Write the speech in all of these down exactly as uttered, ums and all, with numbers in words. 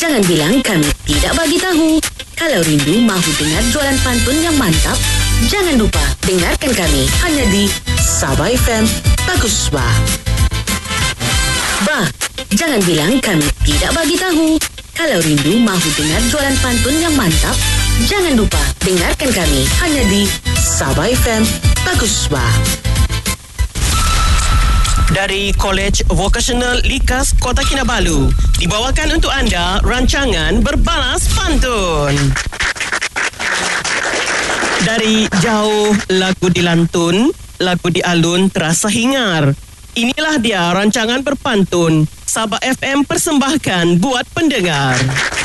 Jangan bilang kami tidak bagi tahu. Kalau rindu mahu dengar jualan pantun yang mantap, jangan lupa dengarkan kami hanya di Sabah F M. Bagus bah. Bah, jangan bilang kami tidak bagi tahu. Kalau rindu mahu dengar jualan pantun yang mantap, jangan lupa dengarkan kami hanya di Sabah F M. Bagus bah. Dari College Vocational Likas Kota Kinabalu, dibawakan untuk anda rancangan Berbalas Pantun. Dari jauh lagu dilantun, lagu dialun terasa hingar. Inilah dia rancangan berpantun Sabah F M persembahkan buat pendengar.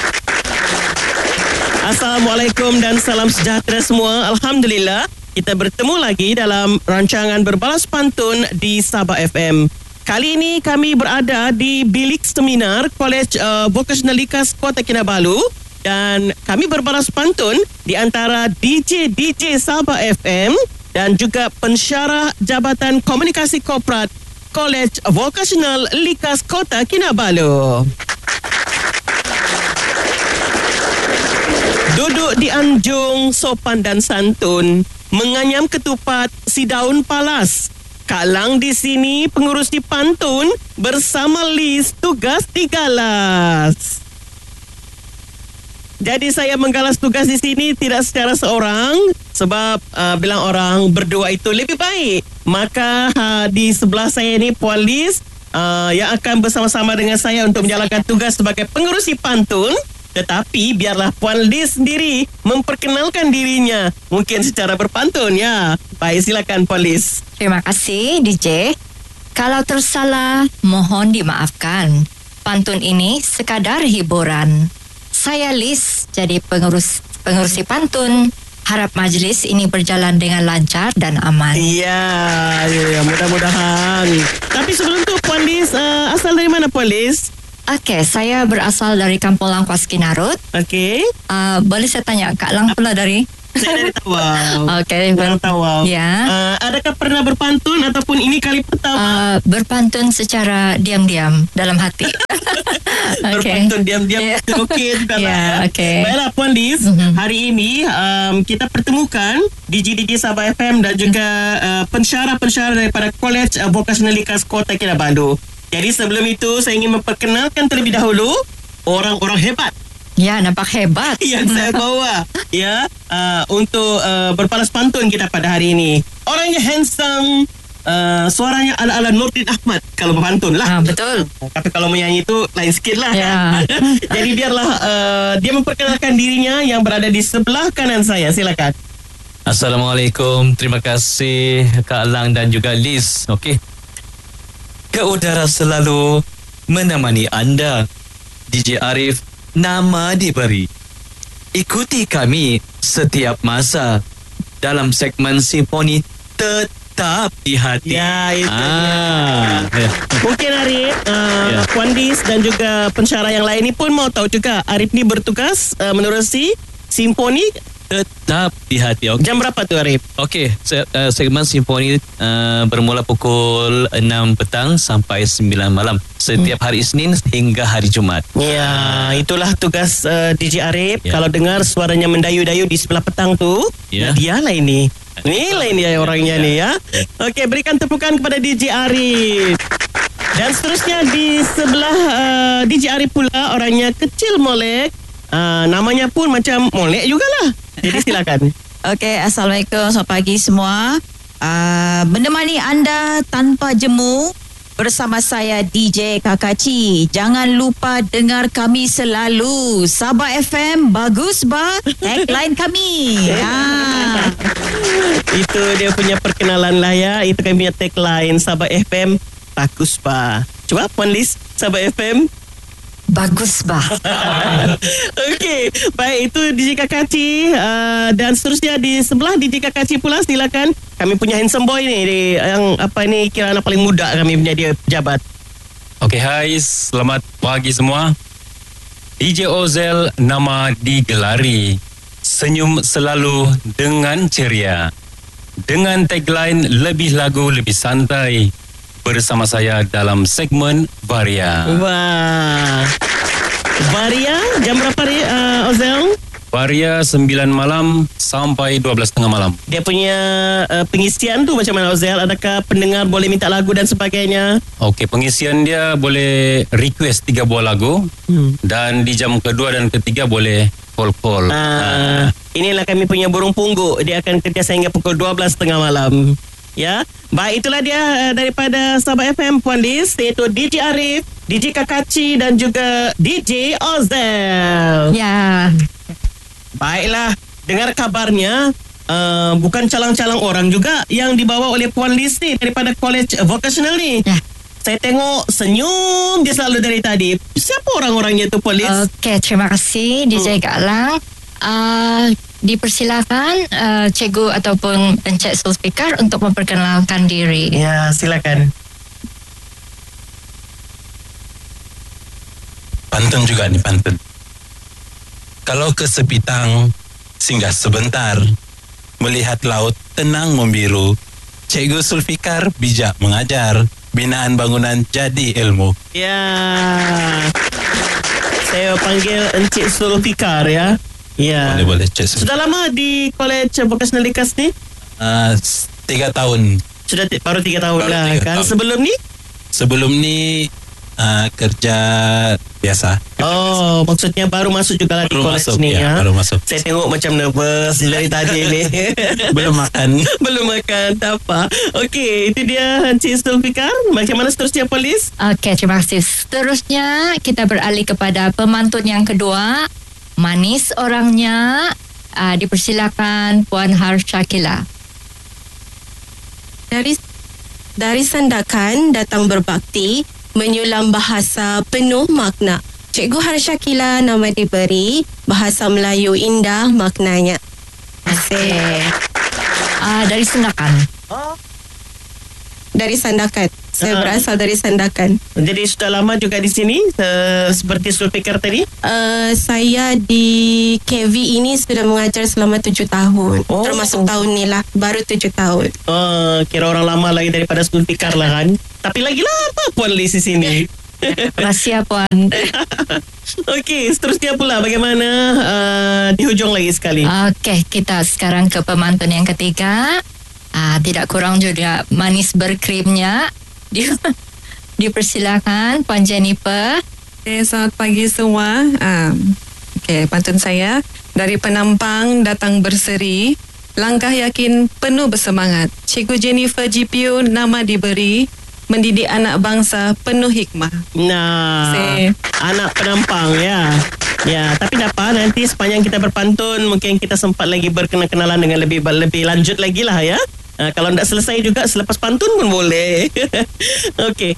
Assalamualaikum dan salam sejahtera semua. Alhamdulillah, kita bertemu lagi dalam rancangan Berbalas Pantun di Sabah F M. Kali ini kami berada di bilik seminar College uh, Vocational Likas Kota Kinabalu dan kami berbalas pantun di antara D J-D J Sabah F M dan juga pensyarah Jabatan Komunikasi Korporat College Vocational Likas Kota Kinabalu. Duduk di anjung sopan dan santun, menganyam ketupat si daun palas. Kak Lang di sini pengurus di pantun bersama Liz tugas digalas. Jadi saya menggalas tugas di sini tidak secara seorang sebab uh, bilang orang berdua itu lebih baik. Maka uh, di sebelah saya ini Puan Liz uh, yang akan bersama-sama dengan saya untuk menjalankan tugas sebagai pengurus di pantun. Tetapi biarlah Puan Liz sendiri memperkenalkan dirinya. Mungkin secara berpantun ya. Baik, silakan Puan Liz. Terima kasih D J. Kalau tersalah, mohon dimaafkan. Pantun ini sekadar hiburan. Saya Liz, jadi pengurus pengurusi pantun. Harap majlis ini berjalan dengan lancar dan aman. Iya, ya, mudah-mudahan. Tapi sebelum itu Puan Liz, uh, asal dari mana Puan Liz? Okey, saya berasal dari Kampung Langkuas Kinarut. Okey. Uh, boleh saya tanya, Kak Lang pula dari? Saya dari Tawau. Okey, dari Tawau. Ya. Uh, adakah pernah berpantun ataupun ini kali pertama? Uh, berpantun secara diam-diam dalam hati. Okay. Berpantun diam-diam. Yeah. Okey juga lah. Yeah, okay. Baiklah Puan Liz, mm-hmm. hari ini um, kita pertemukan D J-D J Sabah F M dan juga uh, pensyarah-pensyarah daripada College uh, Vocational Likas Kota Kinabalu. Jadi sebelum itu saya ingin memperkenalkan terlebih dahulu orang-orang hebat. Ya, nampak hebat yang saya bawa ya uh, untuk uh, berbalas pantun kita pada hari ini. Orangnya handsome, uh, suaranya ala-ala Nurdin Ahmad kalau berpantun lah. Ah, betul. Tapi kalau menyanyi itu lain sikit lah. Ya. Jadi biarlah uh, dia memperkenalkan dirinya yang berada di sebelah kanan saya. Silakan. Assalamualaikum. Terima kasih Kak Lang dan juga Liz. Okey. Ke udara selalu menemani anda. D J Arif nama diberi. Ikuti kami setiap masa dalam segmen simfoni tetap di hati. Ya, itu ah, ya. Mungkin Arif, uh, ya. Puan Liz dan juga pensyarah yang lain ni pun mau tahu juga Arif ni bertugas uh, menerusi simfoni tetap di hati. Okay. Jam berapa tu Arif? Okey, se- uh, segmen simfoni uh, bermula pukul enam petang sampai sembilan malam setiap hari Isnin hingga hari Jumaat. Ya, itulah tugas uh, D J Arif. Ya. Kalau dengar suaranya mendayu-dayu di sebelah petang tu, ya. Dialah ini. Ni lah ini orangnya ya. Ni ya. ya. Okey, berikan tepukan kepada D J Arif. Dan seterusnya di sebelah uh, D J Arif pula orangnya kecil molek. Uh, namanya pun macam molek jugalah. Jadi silakan. Okey, Assalamualaikum, selamat pagi semua. Uh, menemani anda tanpa jemu bersama saya D J Kakaci. Jangan lupa dengar kami selalu. Sabah F M, bagus bah. Tagline kami. Ha. Itu dia punya perkenalan lah ya. Itu kami punya tagline Sabah F M, bagus bah. Coba Puan Liz, Sabah F M. Bagus bah. Okey, baik, itu D J Kakaci uh, dan seterusnya di sebelah D J Kakaci pula silakan. Kami punya handsome boy ni di, yang apa ni kira anak paling muda kami punya dia pejabat. Okey, hai, selamat pagi semua. D J Ozel nama digelari. Senyum selalu dengan ceria. Dengan tagline lebih lagu lebih santai. Bersama saya dalam segmen Varia. Wah. Varia jam berapa ni uh, Ozel? Varia sembilan malam sampai dua belas tengah malam. Dia punya uh, pengisian tu macam mana Ozel? Adakah pendengar boleh minta lagu dan sebagainya? Okey, pengisian dia boleh request tiga buah lagu hmm. dan di jam kedua dan ketiga boleh call-call. Uh, inilah kami punya burung pungguk. Dia akan kerja sehingga pukul dua belas tengah malam. Ya, baik, itulah dia uh, daripada Sabah F M Puan Liz, iaitu D J Arif, D J Kakachi dan juga D J Ozel. Ya. Baiklah, dengar kabarnya uh, bukan calang-calang orang juga yang dibawa oleh Puan Liz ni daripada College Vocational ni. Ya. Saya tengok senyum dia selalu dari tadi. Siapa orang-orangnya tu, Puan Liz? Okey, terima kasih D J hmm. Kak Lang. Uh, dipersilakan uh, cikgu ataupun Encik Sulfikar untuk memperkenalkan diri. Ya, silakan. Pantun juga ni pantun. Kalau ke Sepitang, singgah sebentar. Melihat laut tenang membiru. Cikgu Sulfikar bijak mengajar. Binaan bangunan jadi ilmu. Ya. Saya panggil Encik Sulfikar ya. Ya. Boleh boleh Cik Sulfikar. Sudah lama di College Vocational Likas ni? Uh, tiga tahun. Sudah t- baru tiga tahun baru lah tiga kan. Tahun. Sebelum ni? Sebelum ni uh, kerja biasa. Kerja oh, biasa. Maksudnya baru masuk juga lah di college masuk, ni ya, ya. Baru masuk. Saya tengok macam nervous dari tadi ni. Belum makan. Belum makan, tak apa. Okey, itu dia Encik Sulfikar. Macam mana seterusnya, Polis? Okey, terima kasih. Seterusnya kita beralih kepada pemantun yang kedua. Manis orangnya. Uh, dipersilakan Puan Harshakila. Dari dari Sandakan datang berbakti, menyulam bahasa penuh makna. Cikgu Harshakila nama diberi, bahasa Melayu indah maknanya. Okey. Uh, dari Sandakan. Oh. Dari Sandakan. Saya Uh-huh. berasal dari Sandakan. Jadi sudah lama juga di sini, uh, seperti Sulfikar tadi? Uh, saya di K V ini sudah mengajar selama tujuh tahun. Oh. Termasuk tahun ni lah. Baru tujuh tahun. Oh, kira orang lama lagi daripada Sulfikar lah kan. Tapi lagi lama Puan Liz di sini. Rahsia Puan. Okey, seterusnya pula bagaimana uh, di hujung lagi sekali. Okey, kita sekarang ke pemantun yang ketiga. Ah, tidak kurang juga manis berkrimnya. Di, dipersilakan Puan Jennifer. Okay, selamat pagi semua. Um, okay, pantun saya. Dari penampang datang berseri, langkah yakin penuh bersemangat. Cikgu Jennifer G P U nama diberi, mendidik anak bangsa penuh hikmah. Nah, Say. anak penampang ya. Ya, tapi tak apa, nanti sepanjang kita berpantun mungkin kita sempat lagi berkenalan dengan lebih lebih lanjut lagi lah ya. Uh, kalau tidak selesai juga selepas pantun pun boleh. Okey.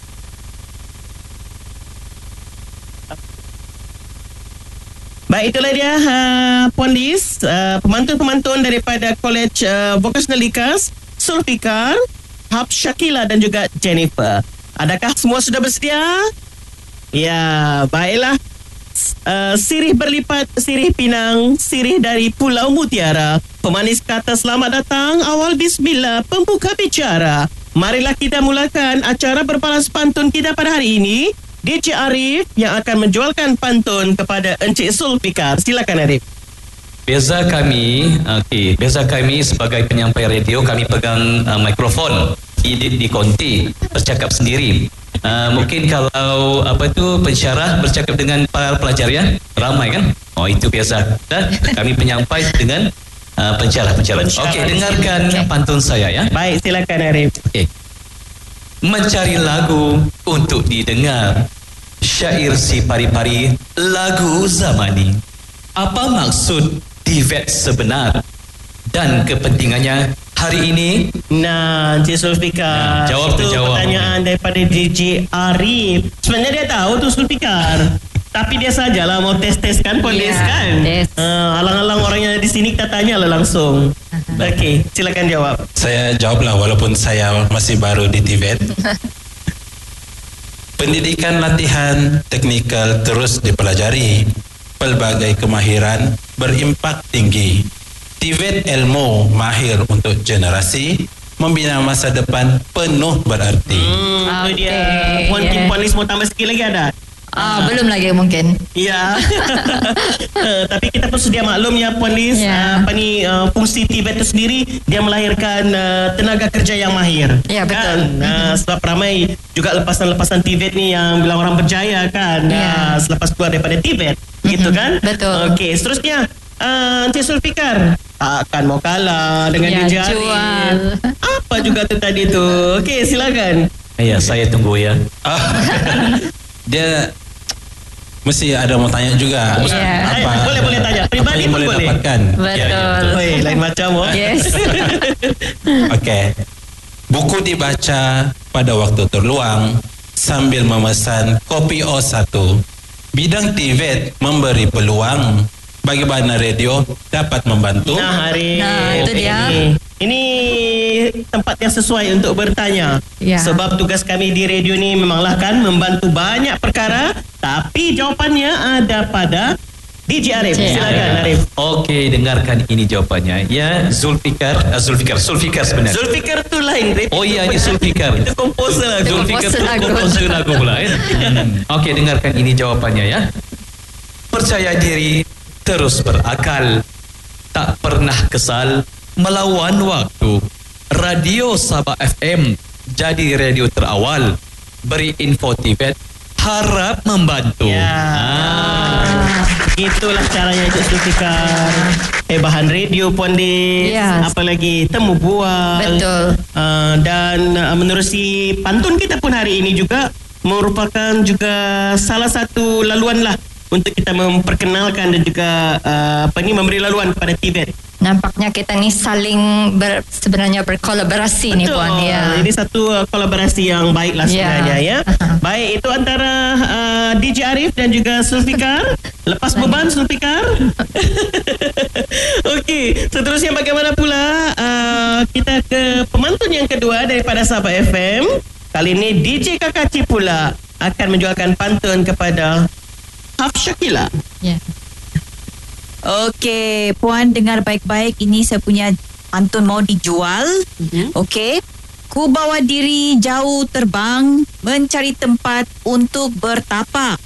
Baik, itulah dia uh, Puan Liz, uh, pemantun-pemantun daripada College uh, Vocational Likas, Sulfikar, Harshakila dan juga Jennifer. Adakah semua sudah bersedia? Ya, baiklah. Uh, sirih berlipat, sirih pinang, sirih dari Pulau Mutiara. Pemanis kata selamat datang, awal bismillah, pembuka bicara. Marilah kita mulakan acara berbalas pantun kita pada hari ini. D J Arif yang akan menjualkan pantun kepada Encik Sulfikar. Silakan Arif. Beza kami, okey, beza kami sebagai penyampai radio, kami pegang uh, mikrofon di, di, di konti, bercakap sendiri. Uh, mungkin kalau apa tu pensyarah bercakap dengan para pelajar ya, ramai kan? Oh, itu biasa. Dan kami penyampai dengan uh, pensyarah-pensyarah. Okey, dengarkan okay. pantun saya ya. Baik, silakan Arif. Okey. Mencari lagu untuk didengar. Syair si pari-pari, lagu zamani. Apa maksud divet sebenar dan kepentingannya hari ini? Nah, Encik Sulfikar, nah, jawab itu terjawab. pertanyaan daripada D J Arif. Sebenarnya dia tahu tu Sulfikar, tapi dia sajalah mau tes-tes kan, polis Ya, kan. tes. Uh, alang-alang orang yang di sini kita tanya lah langsung. Okey, silakan jawab. Saya jawablah walaupun saya masih baru di Tibet. Pendidikan latihan teknikal terus dipelajari. Pelbagai kemahiran berimpak tinggi. Tibet ilmu mahir untuk generasi, membina masa depan penuh berarti. Hmm, itu dia. Okey, Puan ya. Kim Puan Liz mau tambah sikit lagi ada? Ah, belum lagi mungkin. Ya. uh, tapi kita pun sedia maklum ya Puan Liz, Ya. uh, apa ni uh, fungsi T V E T itu sendiri dia melahirkan uh, tenaga kerja yang mahir. Ya, betul. Kan? Uh, sebab ramai juga lepasan-lepasan T V E T ni yang bilang orang berjaya kan. Ya. Uh, selepas keluar daripada T V E T, gitu kan? Betul. Okey, seterusnya uh, Encik Zulfikar akan mau kalah dengan Ya, D J Arif. jual. Apa juga tu tadi tu? Okey, silakan. Ya, saya tunggu ya. Dia mesti ada mau tanya juga. Ya. Apa, Boleh, boleh tanya. Peribadi apa yang pun boleh boleh. dapatkan? Betul. Oi, lain macam oh. Yes. Okey. Buku dibaca pada waktu terluang sambil memesan kopi O satu. Bidang T V E T memberi peluang. Bagaimana radio dapat membantu? Nah, Arif. Nah, itu dia. Ini, ini tempat yang sesuai untuk bertanya. Ya. Sebab tugas kami di radio ni memanglah kan membantu banyak perkara, tapi jawapannya ada pada D J Arif. D J Silakan Ya. Arif. Okey, dengarkan ini jawapannya. Ya, Zulfikar, uh, Zulfikar, Zulfikar sebenarnya. Zulfikar tu lain, Arif. Oh iya, ini Zulfikar. Itu komposer lagu. Zulfikar Komposer lagu. komposer lagu pula kan. Hmm. Okey, dengarkan ini jawapannya ya. Percaya diri, terus berakal, tak pernah kesal, melawan waktu. Radio Sabah F M jadi radio terawal, beri info T V E T, harap membantu. Ya. Ah. Itulah caranya Encik Zulfikar. Hebahan radio Puan Liz. Ya. Apalagi temu bual. Betul. Uh, dan uh, menerusi pantun kita pun hari ini juga merupakan juga salah satu laluan lah untuk kita memperkenalkan dan juga uh, apa ni memberi laluan kepada T V E T. Nampaknya kita ni saling ber, sebenarnya berkolaborasi ni Puan ya. Ini satu uh, kolaborasi yang baik lah sebenarnya ya. Ya. Baik, itu antara uh, D J Arif dan juga Zulfikar. Lepas beban Zulfikar. Okey, seterusnya bagaimana pula uh, kita ke pemantun yang kedua daripada Sabah F M. Kali ini D J Kakaci pula akan menjualkan pantun kepada Haf Syakila. Ya. Okey, Puan dengar baik-baik. Ini saya punya pantun mau dijual. Mhm. Okey. Ku bawa diri jauh terbang, mencari tempat untuk bertapak.